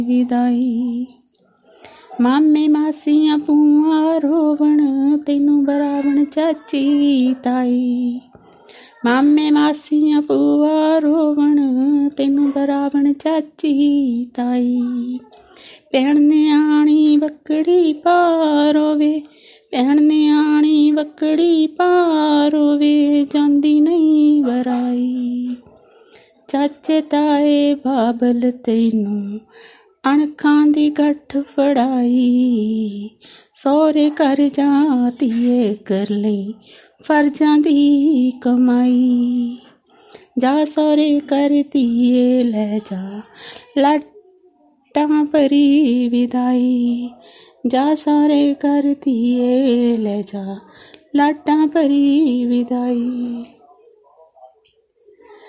ਵਿਦਾਈ। ਮਾਮੇ ਮਾਸੀਆਂ ਭੂਆ ਰੋਵਣ ਤੈਨੂੰ ਬਰਾਵਣ ਚਾਚੀ ਤਾਈ। ਮਾਮੇ ਮਾਸੀਆਂ ਭੂਆ ਰੋਵਣ ਤੈਨੂੰ ਬਰਾਵਣ ਚਾਚੀ ਤਾਈ। ਭੈਣ ਨਿਆਣੀ ਬੱਕੜੀ ਪਾ ਰੋਵੇ, ਭੈਣ ਨਿਆਣੀ ਬੱਕੜੀ ਪਾ ਰੋਵੇ, ਜਾਂਦੀ ਨਹੀਂ ਵਰਾਈ। ਚਾਚੇ ਤਾਏ ਬਾਬਲ ਤੈਨੂੰ ਅਣਖਾਂ ਦੀ ਗੱਠ ਫੜਾਈ। ਸਹੁਰੇ ਘਰ ਜਾ ਧੀਏ ਕਰ ਲਈ ਫਰਜ਼ਾਂ ਦੀ ਕਮਾਈ। ਜਾ ਸਹੁਰੇ ਘਰ ਧੀਏ ਲੈ ਜਾ ਲਾਟਾਂ ਭਰੀ ਵਿਦਾਈ। ਜਾ ਸਹੁਰੇ ਘਰ ਧੀਏ ਲੈ ਜਾ ਲਾਟਾਂ ਭਰੀ ਵਿਦਾਈ।